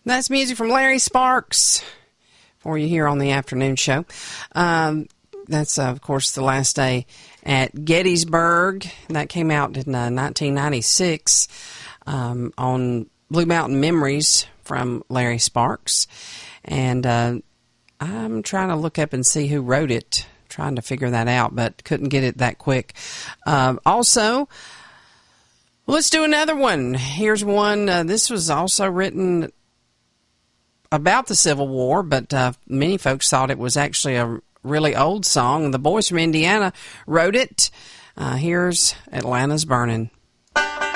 That's music from Larry Sparks for you here on the afternoon show. That's, of course, The Last Day at Gettysburg. That came out in 1996 on Blue Mountain Memories from Larry Sparks. And I'm trying to look up and see who wrote it, trying to figure that out, but couldn't get it that quick. Also, let's do another one. Here's one. This was also written about the Civil War, but many folks thought it was actually a really old song. The Boys from Indiana wrote it. Here's Atlanta's Burning.